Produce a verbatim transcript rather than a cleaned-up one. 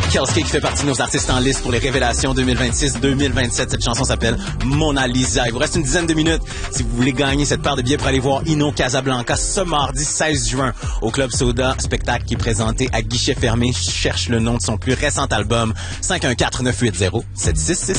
Kelsey qui fait partie de nos artistes en liste pour les révélations deux mille vingt-six deux mille vingt-sept. Cette chanson s'appelle Mona Lisa. Il vous reste une dizaine de minutes si vous voulez gagner cette paire de billets pour aller voir Ino Casablanca ce mardi seize juin au Club Soda. Spectacle qui est présenté à guichet fermé. Cherche le nom de son plus récent album. cinq un quatre neuf huit zéro sept six six